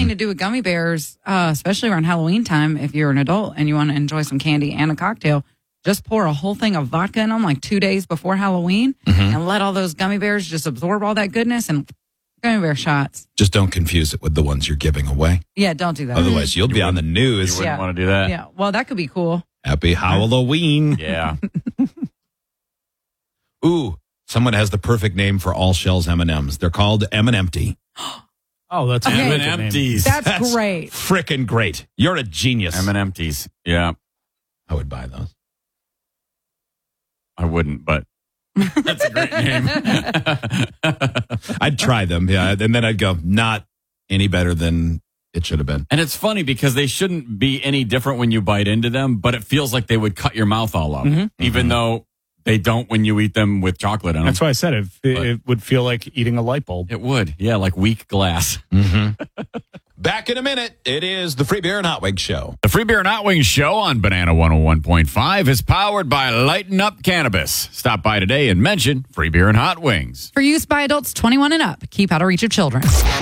to do with gummy bears, especially around Halloween time, if you're an adult and you want to enjoy some candy and a cocktail, just pour a whole thing of vodka in them like 2 days before Halloween and let all those gummy bears just absorb all that goodness and gummy bear shots. Just don't confuse it with the ones you're giving away. Yeah, don't do that. Otherwise, you'll be on the news. You wouldn't want to do that. Yeah, well, that could be cool. Happy Halloween. Yeah. Ooh, someone has the perfect name for all shells M&Ms. They're called M&Empty. Oh, that's a Okay. really good name. M&Empties. That's great. Frickin' great. You're a genius. M&Empties. Yeah. I would buy those. I wouldn't, but that's a great name. I'd try them, yeah, and then I'd go, not any better than it should have been. And it's funny because they shouldn't be any different when you bite into them, but it feels like they would cut your mouth all up, even though they don't when you eat them with chocolate in them. That's why I said it would feel like eating a light bulb. It would. Yeah, like weak glass. Back in a minute. It is the Free Beer and Hot Wings Show. The Free Beer and Hot Wings Show on Banana 101.5 is powered by Lighten Up Cannabis. Stop by today and mention Free Beer and Hot Wings. For use by adults 21 and up. Keep out of reach of children.